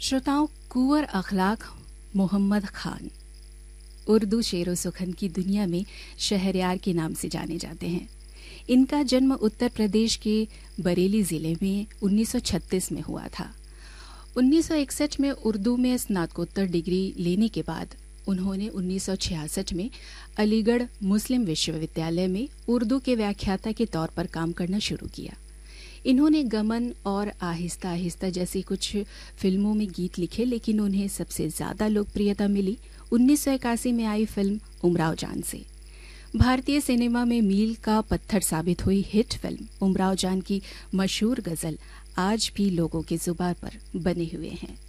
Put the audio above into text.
श्रोताओं, कुंवर अखलाक मोहम्मद खान उर्दू शेरो सुखन की दुनिया में शहरयार के नाम से जाने जाते हैं। इनका जन्म उत्तर प्रदेश के बरेली जिले में 1936 में हुआ था। 1961 में उर्दू में स्नातकोत्तर डिग्री लेने के बाद उन्होंने 1966 में अलीगढ़ मुस्लिम विश्वविद्यालय में उर्दू के व्याख्याता के तौर पर काम करना शुरू किया। इन्होंने गमन और आहिस्ता आहिस्ता जैसी कुछ फिल्मों में गीत लिखे, लेकिन उन्हें सबसे ज्यादा लोकप्रियता मिली 1981 में आई फिल्म उमराव जान से। भारतीय सिनेमा में मील का पत्थर साबित हुई हिट फिल्म उमराव जान की मशहूर गजल आज भी लोगों की जुबान पर बने हुए हैं।